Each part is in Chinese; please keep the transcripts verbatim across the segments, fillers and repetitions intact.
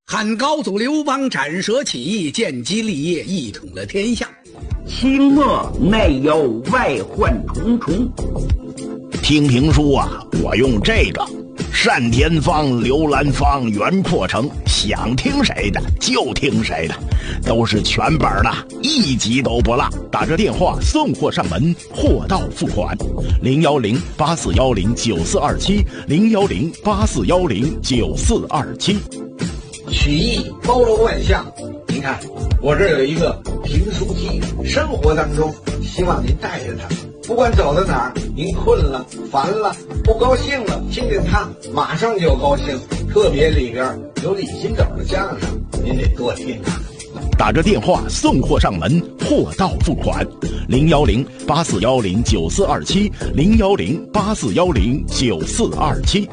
汉高祖刘邦斩蛇起义，建基立业，一统了天下。 清末内忧外患重重。 听评书啊，我用这个单田芳、刘兰芳、袁阔成，想听谁的就听谁的，都是全本的，一集都不落。打着电话送货上门，货到付款。零幺零八四幺零九四二七，零幺零八四幺零九四二七。 曲艺包罗万象，您看我这有一个评书机，生活当中希望您带着它，不管走到哪儿，您困了、烦了、不高兴了，听听它，马上就高兴。特别里边有李金斗的相声，您得多听啊。 打着电话送货上门，货到付款。零幺零八四幺零九四二七，零幺零八四幺零九四二七。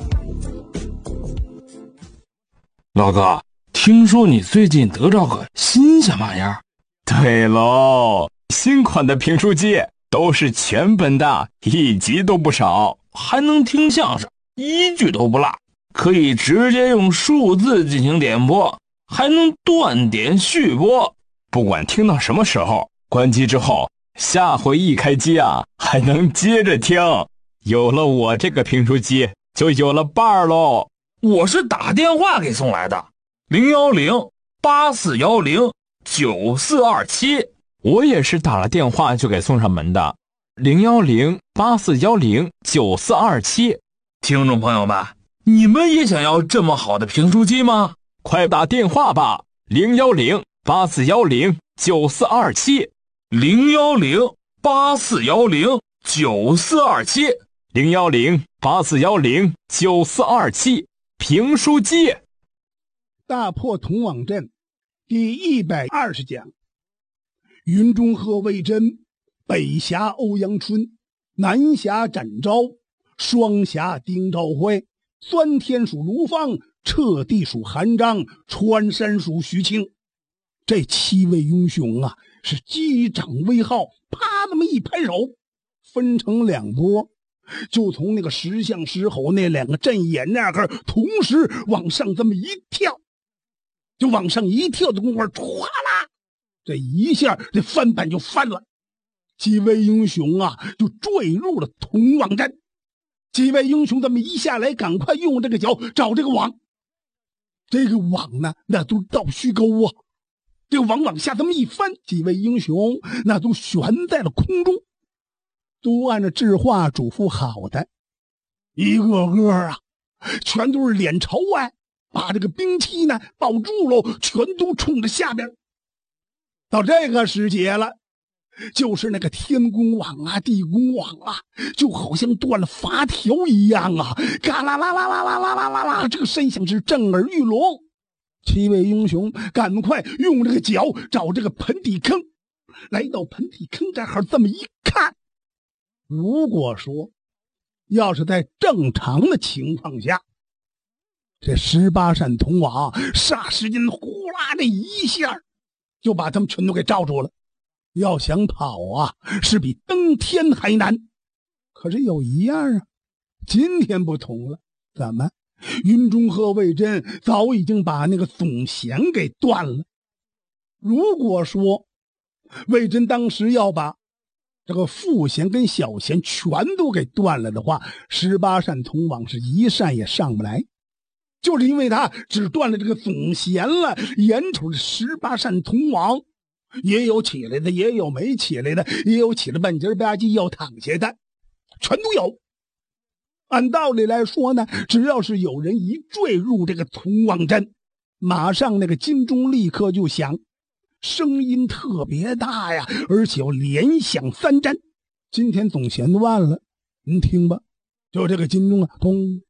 老哥，听说你最近得着个新鲜玩意儿？ 对喽，新款的评书机都是全本的，一集都不少， 还能听相声，一句都不落，可以直接用数字进行点播，还能断点续播。 不管听到什么时候，关机之后，下回一开机啊，还能接着听。有了我这个评书机，就有了伴儿喽。 我是打电话给送来的，零幺零八四幺零九四二七。 我也是打了电话就给送上门的，零幺零八四幺零九四二七。 听众朋友们，你们也想要这么好的评书机吗？ 快打电话吧，零幺零八四幺零九四二七， 零幺零八四幺零九四二七， 零幺零八四幺零九四二七。评书机。 大破铜网阵第一百二十讲。云中鹤魏征，北辖欧阳春，南辖展昭，双辖丁兆辉，钻天属卢芳，彻地属韩章，穿山属徐庆。这七位英雄啊，是击掌为号，啪那么一拍手，分成两波，就从那个石像石猴那两个阵眼那块同时往上这么一跳，就往上一跳的功夫，唰啦，这一下这翻板就翻了，几位英雄啊就坠入了铜网阵。几位英雄这么一下来，赶快用这个脚找这个网，这个网呢那都倒虚钩啊，这个网往下这么一翻，几位英雄那都悬在了空中，都按照制划嘱咐好的，一个个啊全都是脸朝外，把这个兵器呢抱住喽，全都冲着下边。到这个时节了，就是那个天宫网啊地宫网啊，就好像断了发条一样啊，嘎啦啦啦啦啦啦啦啦啦，这个声响是震耳欲聋。七位英雄赶快用这个脚找这个盆底坑，来到盆底坑这儿这么一看，如果说要是在正常的情况下，这十八扇铜网霎时间呼啦的一下就把他们全都给罩住了，要想跑啊是比登天还难。可是有一样啊，今天不同了，怎么云中鹤魏征早已经把那个总弦给断了。如果说魏征当时要把这个副弦跟小弦全都给断了的话，十八扇铜网是一扇也上不来。就是因为他只断了这个总弦了，眼瞅着十八扇铜网，也有起来的，也有没起来的，也有起了半截吧唧要躺下的，全都有。按道理来说呢，只要是有人一坠入这个铜网阵，马上那个金钟立刻就响，声音特别大呀，而且要连响三针。今天总弦断了，您听吧，就这个金钟啊，咚